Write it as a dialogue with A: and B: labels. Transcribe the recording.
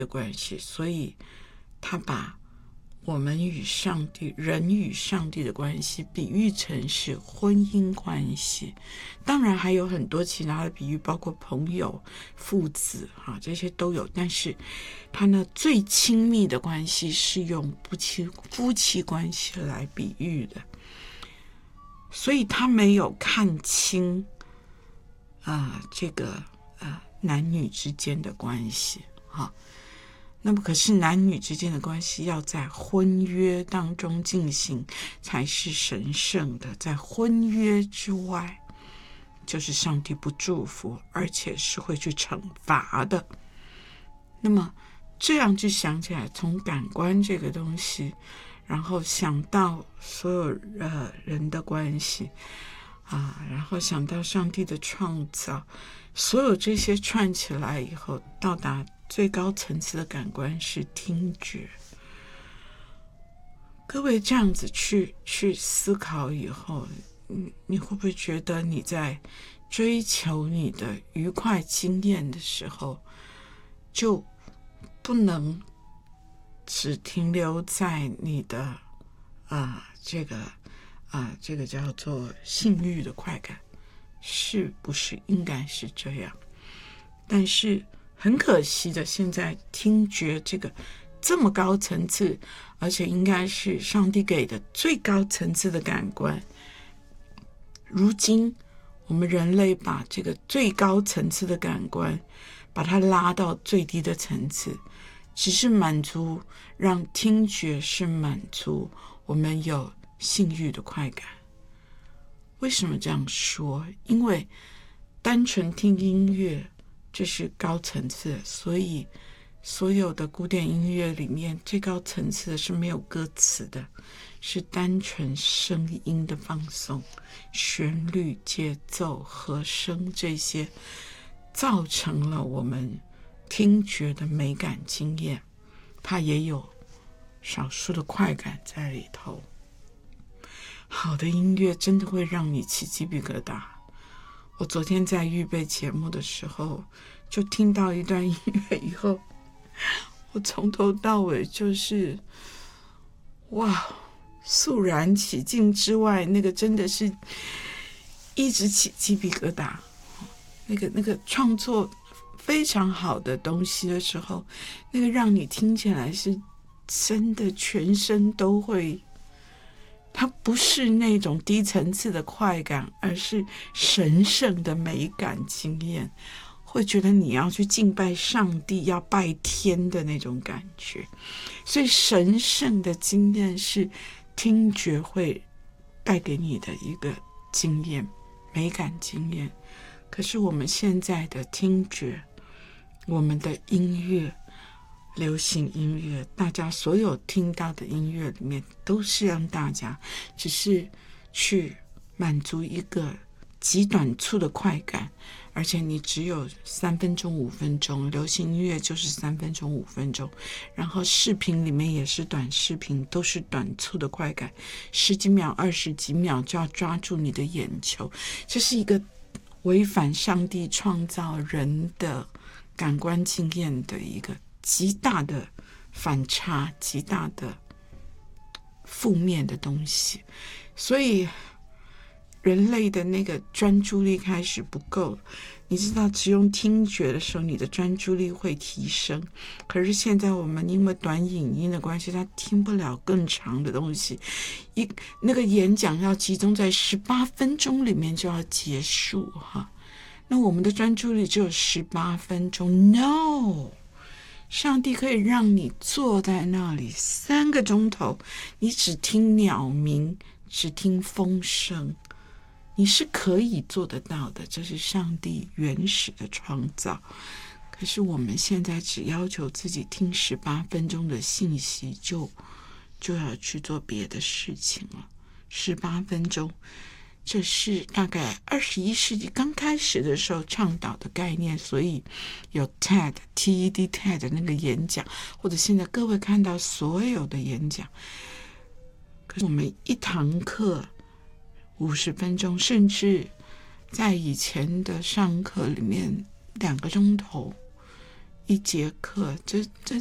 A: 的关系，所以他把我们与上帝、人与上帝的关系比喻成是婚姻关系。当然还有很多其他的比喻，包括朋友、父子这些都有，但是他呢最亲密的关系是用夫妻关系来比喻的，所以他没有看清这个男女之间的关系那么可是男女之间的关系要在婚约当中进行才是神圣的，在婚约之外就是上帝不祝福，而且是会去惩罚的。那么这样就想起来，从感官这个东西，然后想到所有人的关系然后想到上帝的创造，所有这些串起来以后，到达最高层次的感官是听觉。各位这样子去思考以后，你会不会觉得你在追求你的愉快经验的时候，就不能只停留在你的这个叫做性欲的快感，是不是应该是这样？但是很可惜的，现在听觉这个这么高层次，而且应该是上帝给的最高层次的感官，如今我们人类把这个最高层次的感官把它拉到最低的层次，只是满足，让听觉是满足我们有性欲的快感。为什么这样说？因为单纯听音乐这是高层次，所以所有的古典音乐里面最高层次的是没有歌词的，是单纯声音的放送，旋律、节奏、和声，这些造成了我们听觉的美感经验，它也有少数的快感在里头。好的音乐真的会让你起鸡皮疙瘩。我昨天在预备节目的时候，就听到一段音乐以后，我从头到尾就是哇，肃然起敬之外，那个真的是一直起鸡皮疙瘩。那个创作非常好的东西的时候，那个让你听起来是真的全身都会，它不是那种低层次的快感，而是神圣的美感经验，会觉得你要去敬拜上帝，要拜天的那种感觉。所以神圣的经验是听觉会带给你的一个经验，美感经验。可是我们现在的听觉，我们的音乐，流行音乐，大家所有听到的音乐里面都是让大家只是去满足一个极短促的快感，而且你只有3分钟5分钟，流行音乐就是3分钟5分钟，然后视频里面也是短视频，都是短促的快感，10几秒20几秒就要抓住你的眼球。这是一个违反上帝创造人的感官经验的一个极大的反差，极大的负面的东西。所以人类的那个专注力开始不够。你知道只用听觉的时候，你的专注力会提升，可是现在我们因为短影音的关系，他听不了更长的东西，那个演讲要集中在18分钟里面就要结束那我们的专注力只有18分钟。 No， 上帝可以让你坐在那里3个钟头，你只听鸟鸣，只听风声，你是可以做得到的，这是上帝原始的创造。可是我们现在只要求自己听18分钟的信息，就要去做别的事情了。18分钟，这是大概21世纪刚开始的时候倡导的概念，所以有 TED 那个演讲，或者现在各位看到所有的演讲。可是我们一堂课50分钟，甚至在以前的上课里面2个钟头， 一节课，这